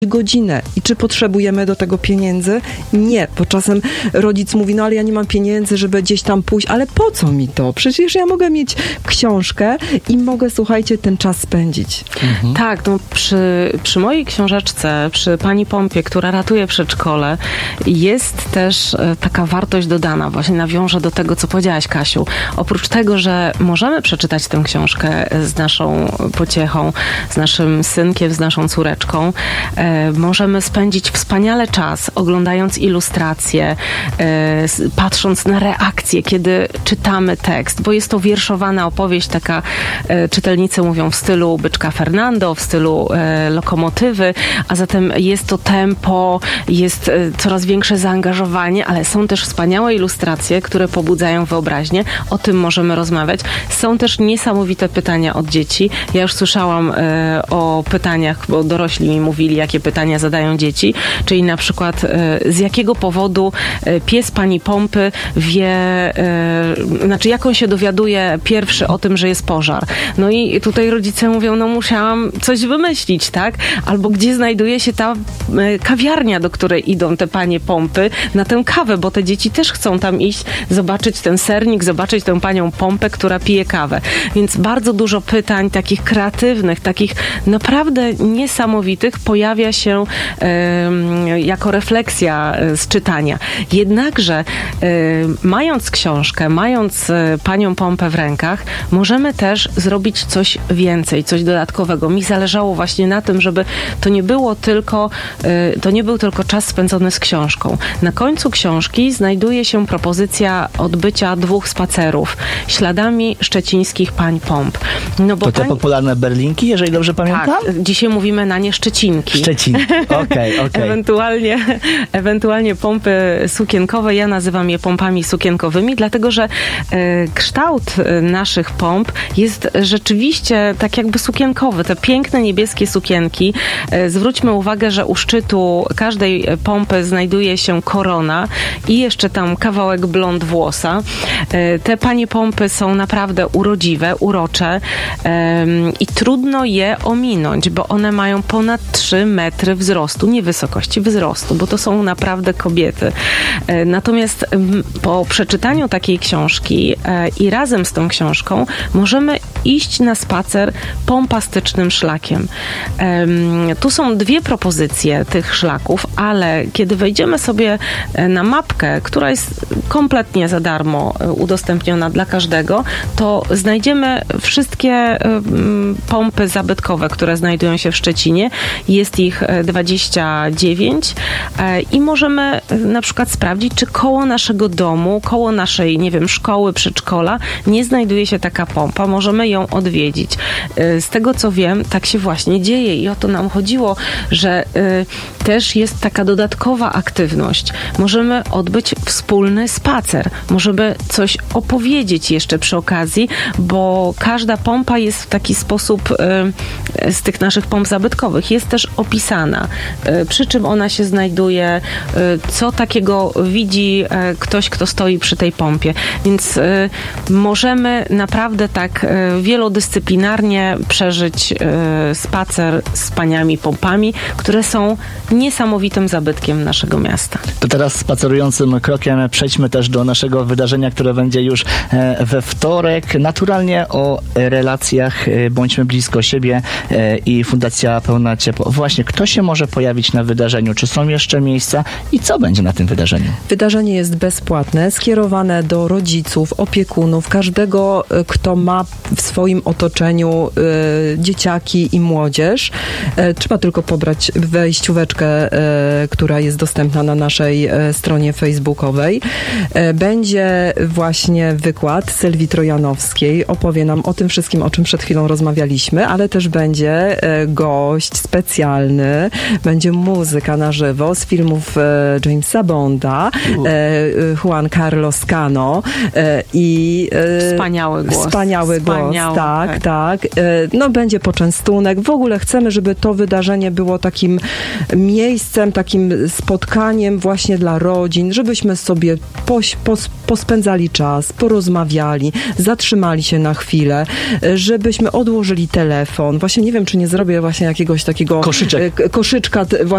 godzinę. I czy potrzebujemy do tego pieniędzy? Nie, bo czasem rodzic mówi, no ale ja nie mam pieniędzy, żeby gdzieś tam pójść, ale po co mi to? Przecież ja mogę mieć książkę i mogę, słuchajcie, ten czas spędzić. Mhm. Tak, no przy mojej książeczce, przy pani Pompie, która ratuje przedszkole, jest też taka wartość dodana. Właśnie nawiążę do tego, co powiedziałaś, Kasiu. Oprócz tego, że możemy przeczytać tę książkę z naszą pociechą, z naszym synkiem, z naszą córeczką, możemy spędzić wspaniale czas, oglądając ilustracje, patrząc na reakcje, kiedy czytamy tekst, bo jest to wierszowana opowieść, taka czytelnicy mówią w stylu Byczka Fernando, w stylu Lokomotywy, a zatem jest to tempo, jest coraz większe zaangażowanie, ale są też wspaniałe ilustracje, które pobudzają wyobraźnię. O tym możemy rozmawiać. Są też niesamowite pytania od dzieci. Ja już słyszałam o pytaniach, bo dorośli mi mówili, jakie pytania zadają dzieci, czyli na przykład z jakiego powodu pies pani Pompy wie, znaczy jak on się dowiaduje pierwszy o tym, że jest pożar. No i tutaj rodzice mówią, no musiałam coś wymyślić, tak? Albo gdzie znajduje się ta kawiarnia, do której idą te panie Pompy na tę kawę, bo te dzieci też chcą tam iść, zobaczyć ten sernik, zobaczyć tę panią Pompę, która pije kawę. Więc bardzo dużo pytań takich kreatywnych, takich naprawdę niesamowitych pojawia się jako refleksja z czytania. Jednakże mając książkę, mając panią Pompę w rękach, możemy też zrobić coś więcej, coś dodatkowego. Mi zależało właśnie na tym, żeby to nie był tylko czas spędzony z książką. Na końcu książki znajduje się propozycja odbycia 2 spacerów śladami szczecińskich pań Pomp. No bo to te popularne berlinki, jeżeli dobrze pamiętam? Tak, dzisiaj mówimy na nie Szczecinki. Szczecinki, okej. Ewentualnie pompy sukienkowe. Ja nazywam je pompami sukienkowymi, dlatego że kształt naszych pomp jest rzeczywiście tak jakby sukienkowy. Te piękne niebieskie sukienki. Zwróćmy uwagę, że u szczytu każdej pompy znajduje się korona i jeszcze tam kawałek blond włosa. Te panie pompy są naprawdę urodziwe, urocze i trudno je ominąć, bo one mają ponad 3 metry wzrostu, nie wysokości, wzrostu, bo to są naprawdę kobiety. Natomiast po przeczytaniu takiej książki i razem z tą książką możemy iść na spacer pompastycznym szlakiem. Tu są 2 propozycje tych szlaków, ale kiedy wejdziemy sobie na mapkę, która jest kompletnie za darmo udostępniona dla każdego, to znajdziemy wszystkie pompy zabytkowe, które znajdują się w Szczecinie. Jest ich 29 i możemy na przykład sprawdzić, czy koło naszego domu, koło naszej, nie wiem, szkoły, przedszkola nie znajduje się taka pompa. Możemy ją odwiedzić. Z tego, co wiem, tak się właśnie dzieje i o to nam chodziło, że też jest taka dodatkowa aktywność. Możemy odbyć wspólny spacer. Możemy coś opowiedzieć jeszcze przy okazji, bo każda pompa jest w taki sposób z tych naszych pomp zabytkowych jest też opisana, przy czym ona się znajduje, co takiego widzi ktoś, kto stoi przy tej pompie. Więc możemy naprawdę tak wielodyscyplinarnie przeżyć spacer z paniami pompami, które są niesamowitym zabytkiem naszego miasta. To teraz spacerującym krokiem przejdźmy też do naszego wydarzenia, które będzie już we wtorek. Naturalnie o relacjach Bądźmy blisko siebie i Fundacja Pełna Ciepło. Właśnie, kto się może pojawić na wydarzeniu? Czy są jeszcze miejsca? I co będzie na tym wydarzeniu? Wydarzenie jest bezpłatne, skierowane do rodziców, opiekunów, każdego, kto ma w swoim otoczeniu dzieciaki i młodzież. Trzeba tylko pobrać wejścióweczkę, która jest dostępna na naszej stronie facebookowej. Będzie właśnie wykład Sylwii Trojanowskiej. Opowie nam o tym wszystkim, o czym przed chwilą rozmawialiśmy, ale też będzie gość specjalny, będzie muzyka na żywo z filmów Jamesa Bonda, Juan Carlos Cano i Wspaniały głos, tak. No będzie poczęstunek. W ogóle chcemy, żeby to wydarzenie było takim miejscem, takim spotkaniem właśnie dla rodzin, żebyśmy sobie pospędzali czas, porozmawiali, zatrzymali się na chwilę, żebyśmy odłożyli telefon. Właśnie nie wiem, czy nie zrobię właśnie jakiegoś takiego koszyczka